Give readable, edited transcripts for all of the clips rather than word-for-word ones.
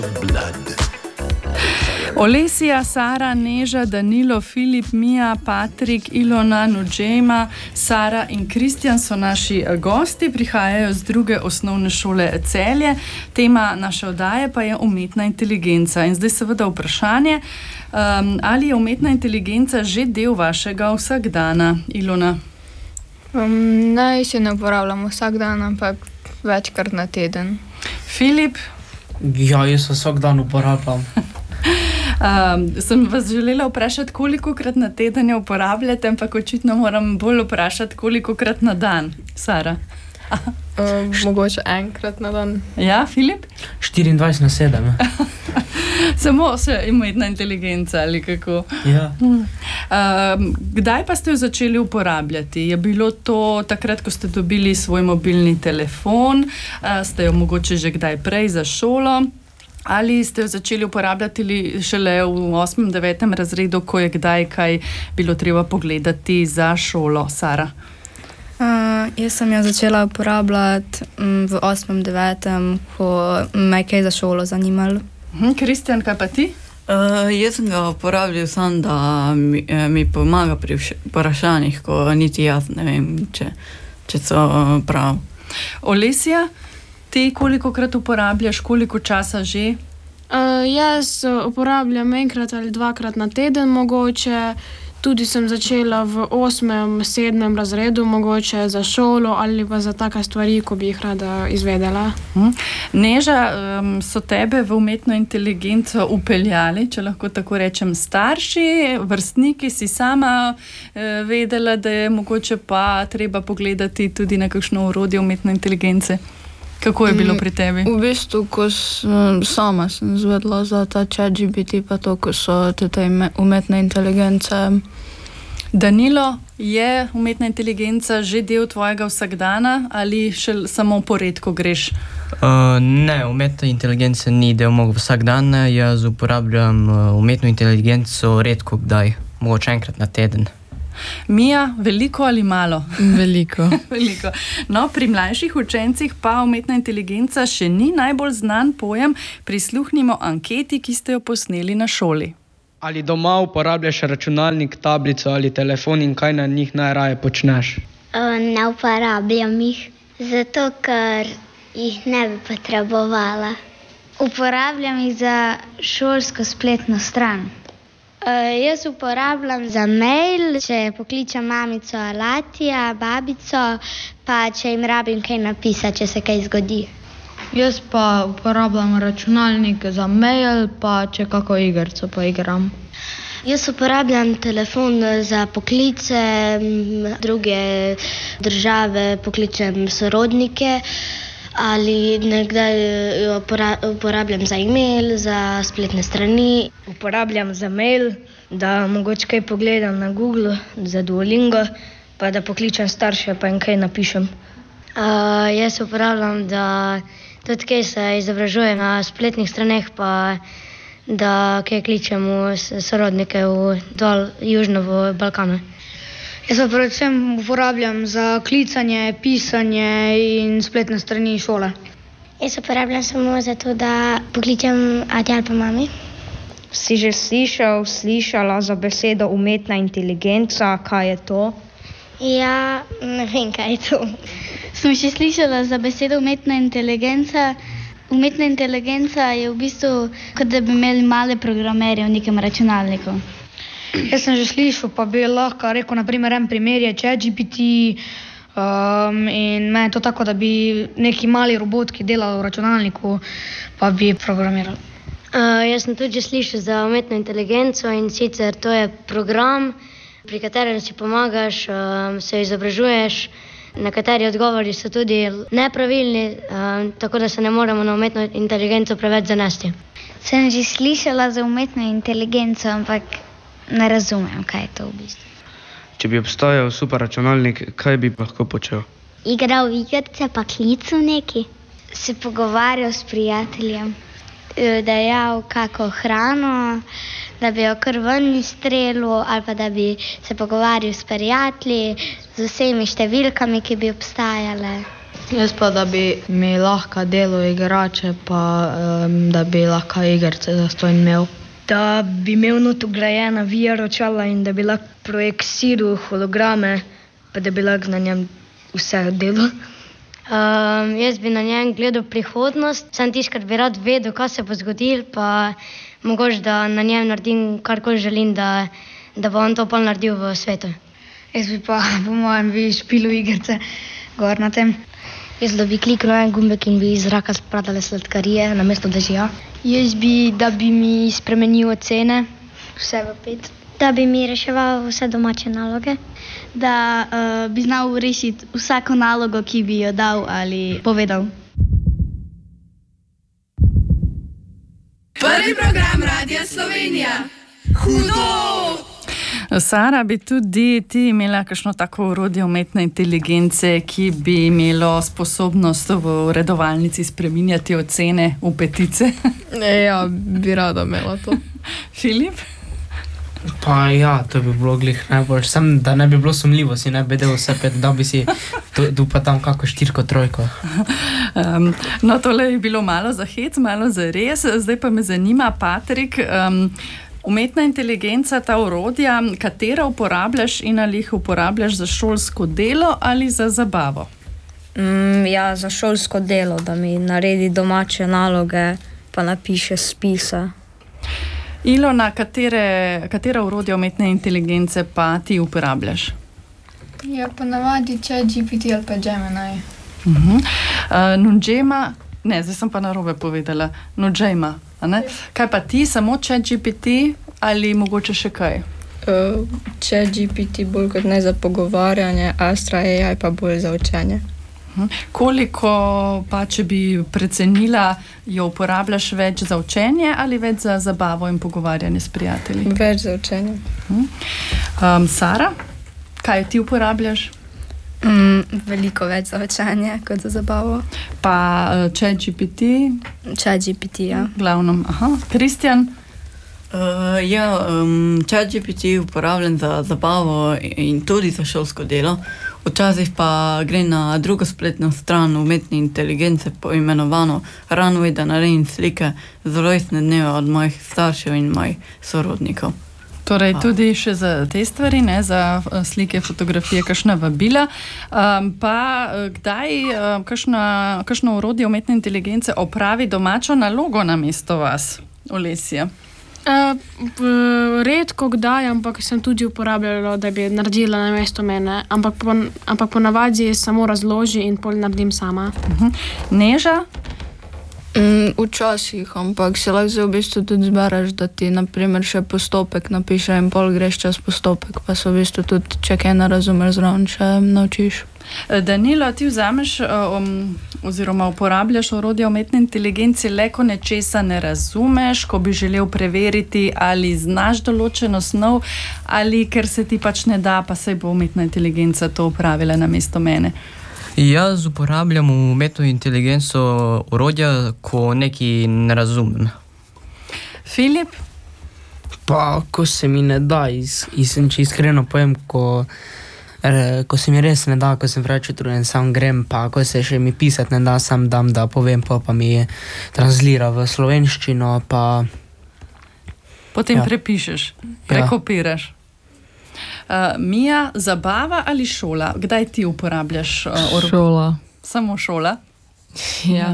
Olesja, Sara, Neža, Danilo, Filip, Mija, Patrik, Ilona, Nudžema, Sara in Kristjan so naši gosti, prihajajo z 2. osnovne šole Celje. Tema naše oddaje pa je umetna inteligenca. In zdaj seveda vprašanje, ali je umetna inteligenca že del vašega vsakdana, Ilona? Ne, še ne uporabljam vsak dan, ampak večkrat na teden. Filip? Ja, jaz vsak dan uporabljam. Sem vas želela vprašati, kolikokrat na teden jo uporabljate, ampak očitno moram bolj vprašati, kolikokrat na dan. Sara? Mogoče enkrat na dan. Ja, Filip? 24/7. Samo še umetna inteligenca ali kako? Ja. Kdaj pa ste jo začeli uporabljati? Je bilo to takrat, ko ste dobili svoj mobilni telefon? Ste jo mogoče že kdaj prej za šolo? Ali ste jo začeli uporabljati šele v 8., 9. razredu, ko je kdaj kaj bilo treba pogledati za šolo? Sara? Jaz sem jo začela uporabljati v 8., 9., ko me je kaj za šolo zanimalo. Kristjan, kaj pa ti? Jaz sem ga uporabljal sam, da mi pomaga pri vprašanjih, ko niti jaz ne vem, če so prav. Olesja, ti kolikokrat uporabljaš, koliko časa že? Jaz uporabljam enkrat ali dvakrat na teden mogoče. Tudi sem začela v 8., 7. razredu, mogoče za šolo ali pa za take stvari, ko bi jih rada izvedela. Neža, so tebe v umetno inteligenco upeljali, če lahko tako rečem, starši, vrstniki, si sama vedela, da je mogoče pa treba pogledati tudi na kakšno orodje umetne inteligence? Kako je bilo pri tebi? V bistvu, ko sama sem izvedela za ta ChatGPT, pa to, ko so te umetne inteligence. Danilo, je umetna inteligenca že del tvojega vsakdana ali še samo poredko greš? Ne, umetna inteligenca ni del mojega vsakdana. Jaz uporabljam umetno inteligenco redko kdaj, mogoče enkrat na teden. Mija, veliko ali malo? Veliko. Veliko. No, pri mlajših učencih pa umetna inteligenca še ni najbolj znan pojem. Prisluhnimo anketi, ki ste jo posneli na šoli. Ali doma uporabljaš računalnik, tablico ali telefon in kaj na njih najraje počneš? Ne uporabljam jih, zato ker jih ne bi potrebovala. Uporabljam jih za šolsko spletno stran. Jaz uporabljam za mail, če pokličem mamico Alatija, babico, pa če jim rabim kaj napisati, če se kaj zgodi. Jaz pa uporabljam računalnik za mail, pa če kako igrico pa igram. Jaz uporabljam telefon za poklice, druge države, pokličem sorodnike ali nekdaj uporabljam za e-mail, za spletne strani. Uporabljam za mail, da mogoče kaj pogledam na Google, za Duolingo, pa da pokličem starše, pa jim kaj napišem. Jaz uporabljam, da tudi kaj se izobražujem na spletnih straneh, pa da kaj kličemo sorodnike dol južno v Balkanu. Jaz pa predvsem uporabljam za klicanje, pisanje in spletne strani šole. Jaz uporabljam samo zato, da pokličem ati ali pa mami. Si že slišala za besedo umetna inteligenca? Kaj je to? Ja, ne vem, kaj je to. Sem še slišala za besedo umetna inteligenca. Umetna inteligenca je v bistvu, kot da bi imeli male programerje v nekem računalniku. Jaz sem že slišal, pa bi lahko rekel, naprimer, en primer je ChatGPT in meni je to tako, da bi neki mali robot, ki dela v računalniku, pa bi programiral. Jaz sem tudi že slišal za umetno inteligenco in sicer to je program, pri katerem si pomagaš, se izobražuješ, nekateri odgovori so tudi nepravilni, tako da se ne moremo na umetno inteligenco preveč zanesti. Sem že slišala za umetno inteligenco, ampak ne razumem, kaj je to v bistvu. Če bi obstajal superračunalnik, kaj bi lahko počel? Igral igrice, pa klical neki. Se pogovarjal s prijateljem, dajal kako hrano, da bi jo kar ven izstrelil, ali pa da bi se pogovarjal s prijatelji, z vsemi številkami, ki bi obstajale. Jaz pa, da bi mi lahko delo igrače, pa da bi lahko igrice zastonj imel. Da bi imel not ugrajena VR očala in da bi lahko projekciral holograme, pa da bi lahko na njem vse delo. Jaz bi na njem gledal prihodnost, sam tiskrat bi rad vedel, kaj se bo zgodil, pa mogoče, da na njem naredim karkoli želim, da bo on to pol naredil v svetu. Jaz bi pa, po mojem, bi špilil igrice gor na tem. Jaz da bi kliknil en gumbek in bi iz zraka spadale sladkarije namesto dežja. Jaz bi, da bi mi spremenil ocene, vse v 5. Da bi mi reševal vse domače naloge. Da bi znal rešiti vsako nalogo, ki bi jo dal ali povedal. Prvi program Radia Slovenija. Hudo! Sara, bi tudi ti imela kakšno tako orodje umetne inteligence, ki bi imelo sposobnost v uredovalnici spreminjati ocene v petice? Ja, bi rada imela to. Filip? Pa ja, to bi bilo glih najbolj. Sem, da ne bi bilo sumljivo, si ne bi delal vse 5, da bi si tu pa tam kako 4, 3. No, tole je bilo malo za hec, malo za res. Zdaj pa me zanima, Patrik, umetna inteligenca, ta orodja, katera uporabljaš in ali jih uporabljaš za šolsko delo ali za zabavo? Ja, za šolsko delo, da mi naredi domače naloge, pa napiše spise. Ilona, katera orodja umetne inteligence pa ti uporabljaš? Ja, ponavadi ChatGPT ali pa Gemini. Nujema, ne, zdaj sem pa narobe povedala, Nujema. Kaj pa ti, samo ChatGPT ali mogoče še kaj? ChatGPT bolj kot ne za pogovarjanje, Astra AI pa bolj za učenje. Koliko pa, če bi precenila, jo uporabljaš več za učenje ali več za zabavo in pogovarjanje s prijatelji? Več za učenje. Sara, kaj ti uporabljaš? Veliko več za učenje kot za zabavo. Pa ChatGPT? ChatGPT, ja. Glavnom, Kristjan? ChatGPT uporabljam za zabavo in tudi za šolsko delo. Včasih pa gre na drugo spletno stran umetne inteligence, poimenovano Runway, da naredim slike za rojstne dneve od mojih staršev in mojih sorodnikov. Torej tudi še za te stvari, ne, za slike, fotografije, kakšna vabila. Pa kdaj kakšno orodje umetne inteligence opravi domačo nalogo namesto vas, Olesja? Redko kdaj, ampak sem tudi uporabljala, da bi naredila namesto mene, ampak ponavadi samo razloži in pol naredim sama. Neža? Včasih, ampak se lahko v bistvu tudi zberaš, da ti naprimer še postopek napiše in pol greš čez postopek, pa se v bistvu tudi, če kaj ne razumeš zraven, še naučiš. Danilo, ti vzameš oziroma uporabljaš orodje umetne inteligence le, ko nečesa ne razumeš, ko bi želel preveriti, ali znaš določeno snov, ali ker se ti pač ne da, pa saj bo umetna inteligenca to upravila namesto mene. Jaz uporabljam umetno inteligenco orodja, ko nekaj ne razumem. Filip? Pa, ko se mi ne da, če iskreno povem, ko se mi res ne da, ko sem preveč utrujen, sam grem, pa ko se še mi pisati ne da, sam dam, da povem, pa mi translira v slovenščino, pa... Potem prepišeš, prekopiraš. Mija, zabava ali šola? Kdaj ti uporabljaš Šola. Samo šola? Ja.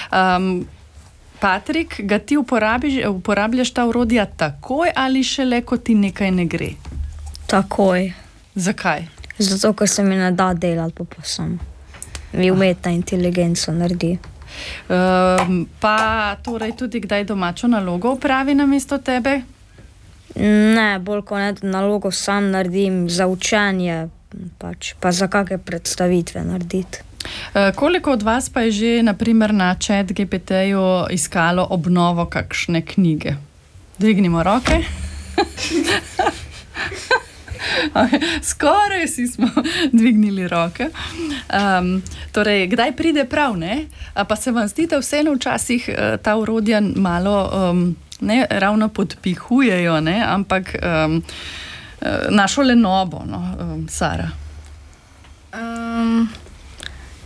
Patrik, ga ti uporabljaš ta orodja takoj ali šele, ko ti nekaj ne gre? Takoj. Zakaj? Zato, ker se mi ne da delati pa sam. Mi umetna inteligenca naredi. Pa torej tudi kdaj domačo nalogo opravi namesto tebe? Ne, bolj ko ne nalogo sam naredim za učenje, pa za kakšne predstavitve narediti. Koliko od vas pa je že, naprimer, na ChatGPT-ju iskalo obnovo kakšne knjige? Dvignimo roke. Skoraj si smo dvignili roke. Torej, kdaj pride prav, ne? Pa se vam zdi, da vseeno včasih ta orodja malo ne ravno podpihujejo, ne? Ampak našo lenobo, no, Sara?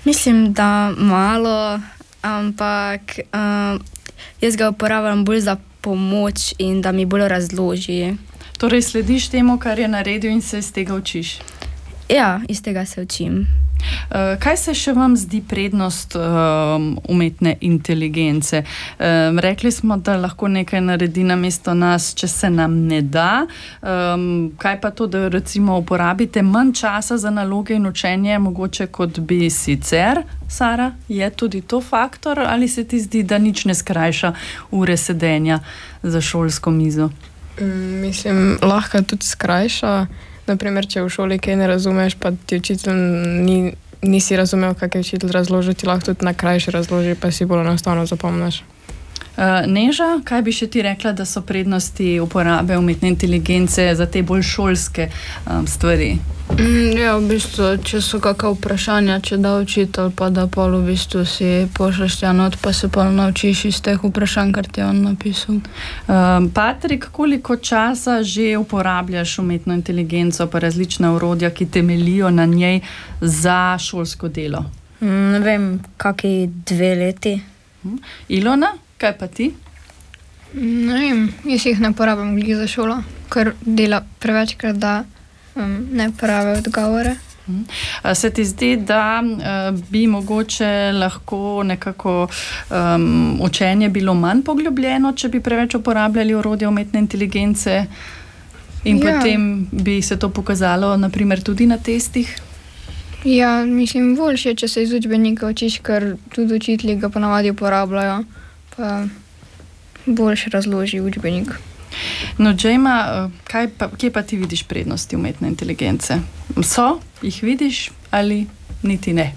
Mislim, da malo, ampak jaz ga uporabljam bolj za pomoč in da mi bolj razloži. Torej slediš temu, kar je naredil in se iz tega učiš? Ja, iz tega se učim. Kaj se še vam zdi prednost umetne inteligence? Rekli smo, da lahko nekaj naredi namesto nas, če se nam ne da. Kaj pa to, da recimo uporabite manj časa za naloge in učenje, mogoče kot bi sicer? Sara, je tudi to faktor ali se ti zdi, da nič ne skrajša ure sedenja za šolsko mizo? Mislim, lahko tudi skrajša. Naprimer, če v šoli kaj ne razumeš, pa ti učitelj nisi razumel, kak je učitelj razložil, ti lahko tudi na krajši razloži, pa si bolj enostavno zapomniš. Neža, kaj bi še ti rekla, da so prednosti uporabe umetne inteligence za te bolj šolske stvari? Ja, v bistvu, če so kakva vprašanja, če da učitelj, pa da pol v bistvu si pošleš tja not, pa se pol naučiš iz teh vprašanj, kar ti je on napisal. Patrik, koliko časa že uporabljaš umetno inteligenco pa različna orodja, ki temeljijo na njej za šolsko delo? Ne vem, kakšni 2 leti. Ilona, kaj pa ti? Ne vem, jaz jih ne uporabljam glih za šolo, ker dela prevečkrat da ne prave odgovore. Se ti zdi, da bi mogoče lahko nekako učenje bilo manj poglobljeno, če bi preveč uporabljali orodje umetne inteligence in potem bi se to pokazalo naprimer tudi na testih? Ja, mislim, boljše, če se iz učbenika učiš, ker tudi učitelji ga ponavadi uporabljajo, pa boljše razloži učbenik. No, Džejma, kje pa ti vidiš prednosti umetne inteligence? Jih vidiš ali niti ne?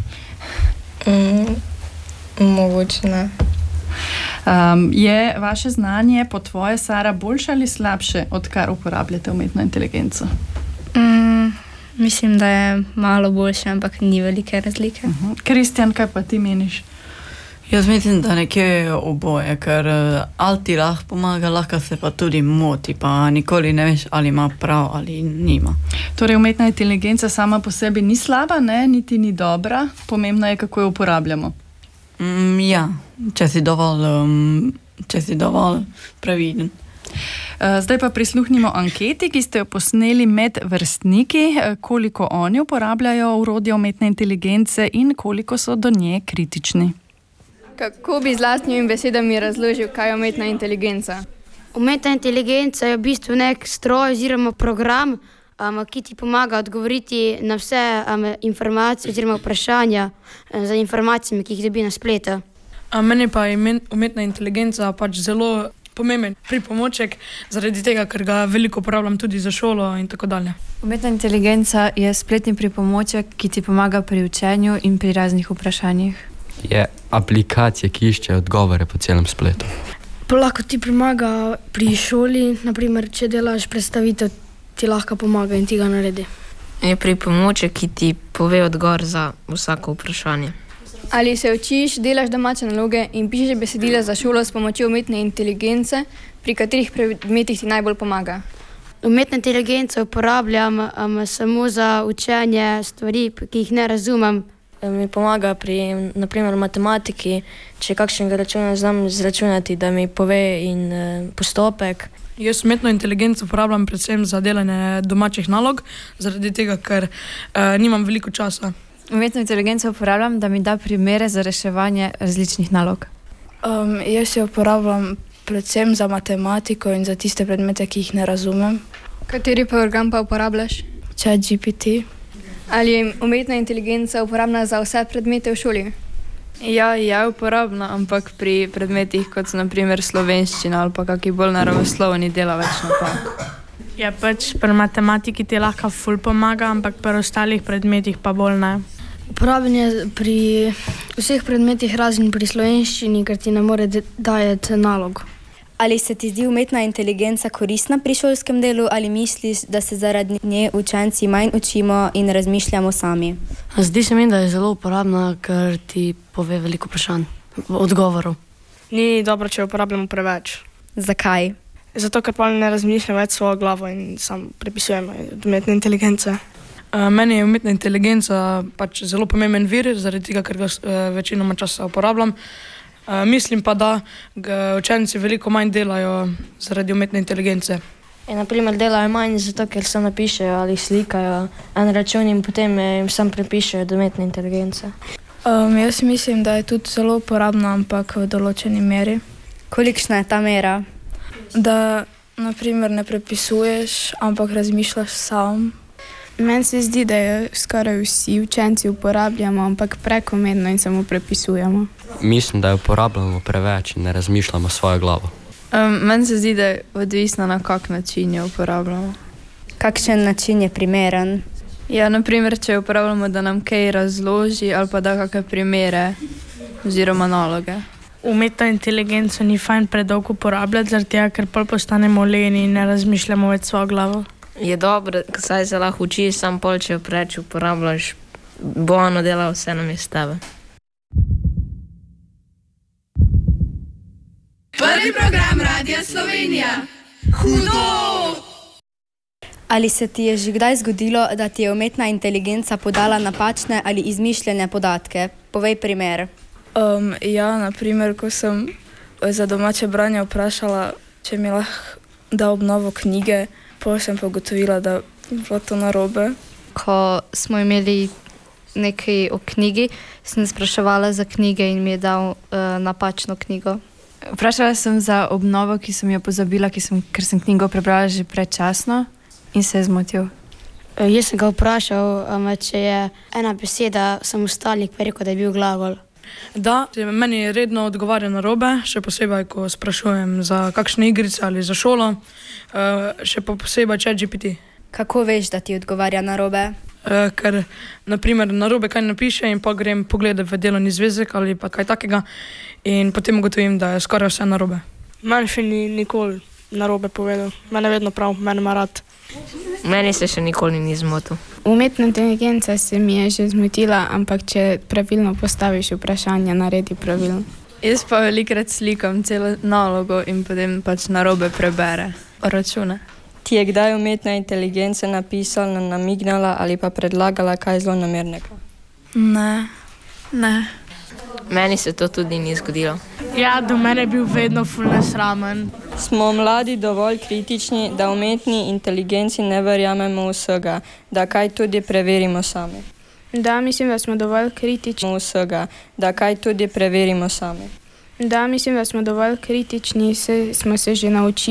Mogoče ne. Je vaše znanje po tvoje, Sara, boljše ali slabše, odkar uporabljate umetno inteligenco? Mislim, da je malo boljše, ampak ni velike razlike. Kristjan, kaj pa ti meniš? Jaz mislim, da nekje oboje, ker ali ti lahko pomaga, lahko se pa tudi moti, pa nikoli ne veš, ali ima prav ali nima. Torej, umetna inteligenca sama po sebi ni slaba, ne? Niti ni dobra, pomembno je, kako jo uporabljamo. Ja, če si dovolj previden. Zdaj pa prisluhnimo anketi, ki ste jo posneli med vrstniki, koliko oni uporabljajo orodje umetne inteligence in koliko so do nje kritični. Kako bi z lastnimi besedami razložil, kaj je umetna inteligenca? Umetna inteligenca je v bistvu nek stroj oziroma program, ki ti pomaga odgovoriti na vse informacije oziroma vprašanja za informacijami, ki jih dobi na spletu. Meni pa je umetna inteligenca pač zelo pomemben pripomoček, zaradi tega, ker ga veliko uporabljam tudi za šolo in tako dalje. Umetna inteligenca je spletni pripomoček, ki ti pomaga pri učenju in pri raznih vprašanjih. Je aplikacija, ki išče odgovore po celem spletu. Pa lahko ti pomaga pri šoli, naprimer, če delaš predstavitev, ti lahko pomaga in ti ga naredi. Je pripomoček, ki ti pove odgovor za vsako vprašanje. Ali se učiš, delaš domače naloge in pišeš besedila za šolo s pomočjo umetne inteligence, pri katerih predmetih ti najbolj pomaga? Umetno inteligenco uporabljam samo za učenje stvari, ki jih ne razumem. Mi pomaga pri, naprimer, matematiki, če kakšnega računa znam izračunati, da mi pove in postopek. Jaz umetno inteligenco uporabljam predvsem za delanje domačih nalog, zaradi tega, ker nimam veliko časa. Umetno inteligenco uporabljam, da mi da primere za reševanje različnih nalog. Jaz jo uporabljam predvsem za matematiko in za tiste predmete, ki jih ne razumem. Kateri program pa uporabljaš? ChatGPT. Ali je umetna inteligenca uporabna za vse predmete v šoli? Ja, je uporabna, ampak pri predmetih, kot so naprimer slovenščina ali pa kakšni bolj naravoslovni, dela več napak. Ja, pač pri matematiki ti lahko ful pomaga, ampak pri ostalih predmetih pa bolj ne. Uporaben je pri vseh predmetih, razen pri slovenščini, ker ti ne more dajati nalog. Ali se ti zdi umetna inteligenca koristna pri šolskem delu ali misliš, da se zaradi nje učenci manj učimo in razmišljamo sami? Zdi se mi, da je zelo uporabna, ker ti pove veliko vprašanj, odgovorov. Ni dobro, če jo uporabljamo preveč. Zakaj? Zato, ker pa ne razmišljam več svojo glavo in sam prepisujem od umetne inteligence. Meni je umetna inteligenca pač zelo pomemben vir, zaradi tega, ker ga večinoma časa uporabljam. Mislim pa, da učenci veliko manj delajo zaradi umetne inteligence. Naprimer, delajo manj zato, ker se napišejo ali slikajo en račun in potem jim sam prepišejo do umetne inteligence. Jaz mislim, da je tudi zelo uporabna, ampak v določeni meri. Kolikšna je ta mera? Da, naprimer, ne prepisuješ, ampak razmišljaš sam. Meni se zdi, da je skoraj vsi učenci uporabljamo, ampak prekomerno in samo prepisujemo. Mislim, da jo uporabljamo preveč in ne razmišljamo svojo glavo. Meni se zdi, da je odvisno, na kak način jo uporabljamo. Kakšen način je primeren? Ja, naprimer, če jo uporabljamo, da nam kaj razloži ali pa da kakšne primere oziroma naloge. Umetna inteligenca ni fajn predolgo uporabljati, zaradi tega, ker pol postanemo leni in ne razmišljamo več svojo glavo. Je dobro, saj se lahko učiš, sam pol, če jo preveč uporabljaš, bo ono delal vse namesto tebe. Prvi program Radia Slovenija. Hudo! Ali se ti je že kdaj zgodilo, da ti je umetna inteligenca podala napačne ali izmišljene podatke? Povej primer. Ja, naprimer, ko sem za domače branje vprašala, če mi lahko da obnovo knjige, potem sem pa ugotovila, da je bilo to narobe. Ko smo imeli nekaj o knjigi, sem spraševala za knjige in mi je dal napačno knjigo. Vprašala sem za obnovo, ki sem jo pozabila, ker sem knjigo prebrala že predčasno in se je zmotil. Jaz sem ga vprašal, če je ena beseda samostalnik, pa je rekel, da je bil glagol. Da, meni redno odgovarja narobe, še posebej, ko sprašujem za kakšne igrice ali za šolo, še posebej ChatGPT. Kako veš, da ti odgovarja narobe? Ker, naprimer, narobe kaj napiše in pa grem pogledat v delovni zvezek ali pa kaj takega in potem ugotovim, da je skoraj vse narobe. Meni še ni nikoli narobe povedal. Mene vedno prav, mene ima rad. Meni se še nikoli ni zmotil. Umetna inteligenca se mi je že zmotila, ampak če pravilno postaviš vprašanje, naredi pravilno. Jaz pa velikrat slikam celo nalogo in potem pač narobe prebere račune. Ti je kdaj umetna inteligenca napisala, namignala ali pa predlagala kaj zlonamernega? Ne. Meni se to tudi ni zgodilo. Ja, do mene je bil vedno ful nesramen. Smo mladi dovolj kritični, da umetni inteligenci ne verjamemo vsega, da kaj tudi preverimo sami? Da, mislim, da smo dovolj kritični. Vsega, da kaj tudi preverimo sami? Da, mislim, da smo dovolj kritični, smo se že naučili.